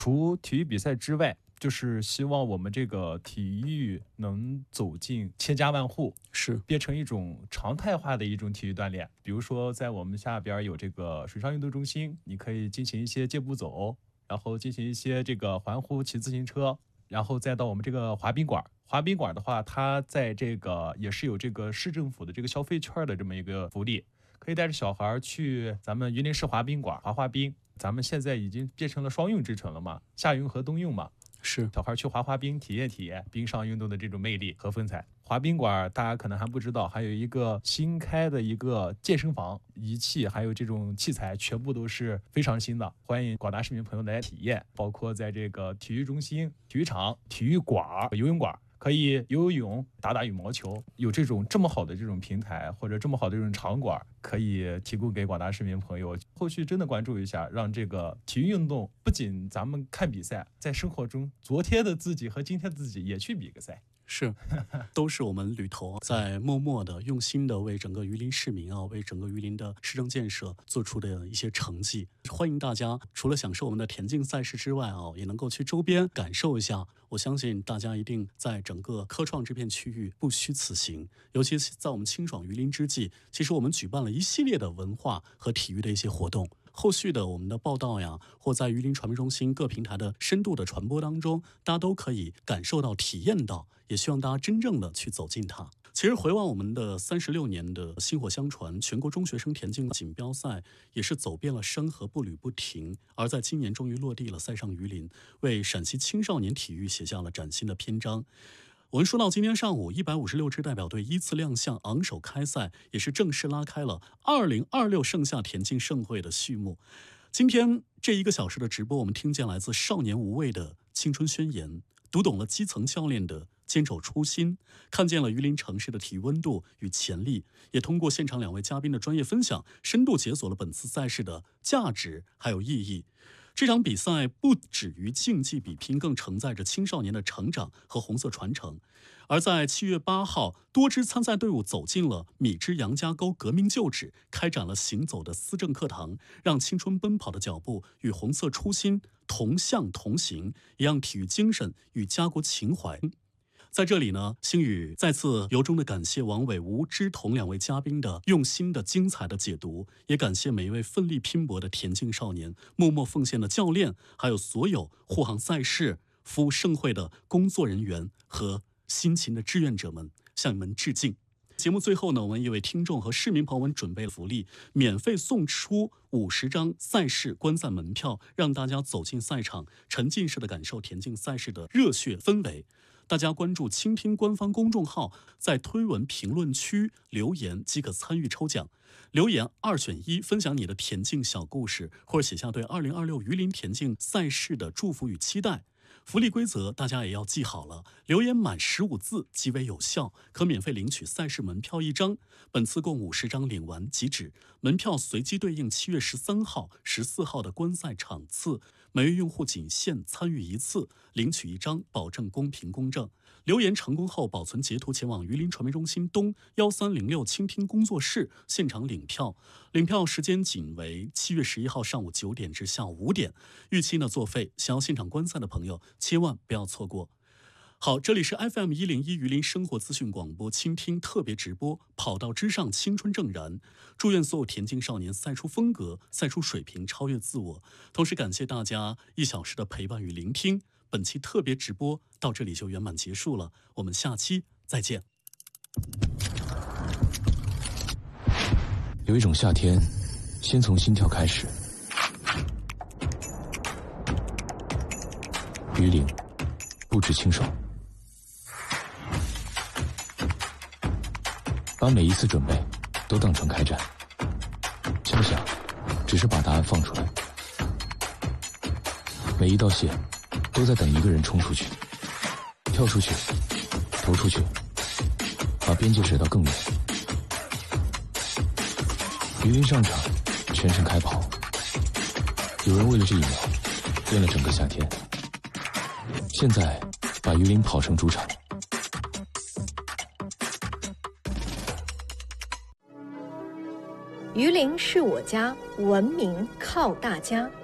除体育比赛之外，就是希望我们这个体育能走进千家万户， 是变成一种常态化的一种体育锻炼。比如说，在我们下边有这个水上运动中心，你可以进行一些健步走，然后进行一些这个环湖骑自行车，然后再到我们这个滑冰馆。滑冰馆的话，它在这个也是有这个市政府的这个消费券的这么一个福利，可以带着小孩去咱们榆林市滑冰馆滑冰。咱们现在已经变成了双用之城了嘛，夏用和冬用嘛。 是， 小孩去滑冰，体验冰上运动的这种魅力和风采。滑冰馆大家可能还不知道，还有一个新开的一个健身房，仪器还有这种器材全部都是非常新的，欢迎广大市民朋友来体验。包括在这个体育中心、体育场、体育馆、游泳馆，可以游泳、打羽毛球。有这么好的这种平台或者这么好的这种场馆，可以提供给广大市民朋友。后续真的关注一下，让这个体育运动不仅咱们看比赛，在生活中昨天的自己和今天的自己也去比个赛。 是，都是我们旅头在默默的、用心的为整个榆林市民为整个榆林的市政建设做出的一些成绩。欢迎大家除了享受我们的田径赛事之外也能够去周边感受一下。我相信大家一定在整个科创这片区域不虚此行。尤其是在我们清爽榆林之际，其实我们举办了一系列的文化和体育的一些活动。后续的我们的报道或在榆林传媒中心各平台的深度的传播当中，大家都可以感受到、体验到，也希望大家真正的去走进它。其实回望我们的36年的薪火相传，全国中学生田径锦标赛也是走遍了山河步履不停，而在今年终于落地了，赛上榆林，为陕西青少年体育写下了崭新的篇章。我们说到今天上午，156支代表队依次亮相，昂首开赛，也是正式拉开了2026盛夏田径盛会的序幕。今天这1个小时的直播，我们听见来自少年无畏的青春宣言，读懂了基层教练的坚守初心，看见了榆林城市的体育温度与潜力，也通过现场2位嘉宾的专业分享，深度解锁了本次赛事的价值还有意义。这场比赛不止于竞技比拼，更承载着青少年的成长和红色传承。而在7月8号，多支参赛队伍走进了米脂杨家沟革命旧址，开展了行走的思政课堂，让青春奔跑的脚步与红色初心同向同行，也让体育精神与家国情怀。在这里呢，星宇再次由衷的感谢王伟、吴之彤2位嘉宾的用心的精彩的解读，也感谢每一位奋力拼搏的田径少年、默默奉献的教练，还有所有护航赛事、服务盛会的工作人员和辛勤的志愿者们，向你们致敬。节目最后呢，我们也为听众和市民朋友们准备了福利，免费送出50张赛事观赛门票，让大家走进赛场，沉浸式的感受田径赛事的热血氛围。大家关注倾听官方公众号，在推文评论区留言即可参与抽奖。留言2选1，分享你的田径小故事，或者写下对2026榆林田径赛事的祝福与期待。福利规则大家也要记好了，留言满15字即为有效，可免费领取赛事门票1张。本次共50张领完即止，门票随机对应7月13号、14号的观赛场次，每位用户仅限参与1次，领取1张，保证公平公正。留言成功后，保存截图前往榆林传媒中心东1306倾听工作室现场领票。领票时间仅为7月11号上午9点至下午5点。预期呢作废，想要现场观赛的朋友千万不要错过。好，这里是 FM101 榆林生活资讯广播，倾听特别直播，跑道之上青春正燃。祝愿所有田径少年赛出风格，赛出水平，超越自我。同时感谢大家1小时的陪伴与聆听。本期特别直播到这里就圆满结束了，我们下期再见。 有一种夏天，先从心跳开始。榆林，不止清爽。把每一次准备都当成开战，敲响只是把答案放出来，每一道线都在等一个人冲出去，跳出去，投出去，把边界甩到更远。榆林上场，全身开跑，有人为了这1秒练了整个夏天。现在把榆林跑成主场。 榆林是我家，文明靠大家。